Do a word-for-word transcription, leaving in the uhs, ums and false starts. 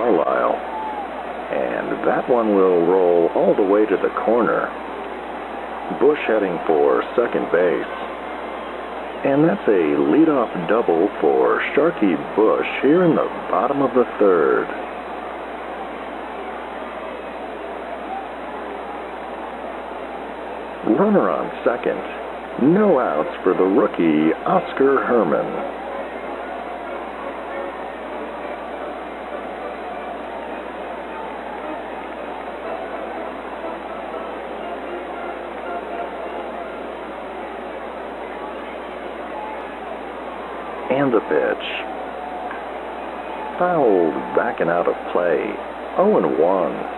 Carlisle. And that one will roll all the way to the corner. Bush heading for second base. And that's a leadoff double for Sharky Bush here in the bottom of the third. Runner on second. No outs for the rookie Oscar Herman. And the pitch. Fouled back and out of play. oh and one.